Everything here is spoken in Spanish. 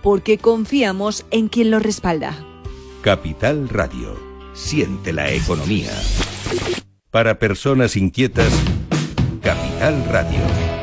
porque confiamos en quien lo respalda. Capital Radio. Siente la economía. Para personas inquietas, Capital Radio.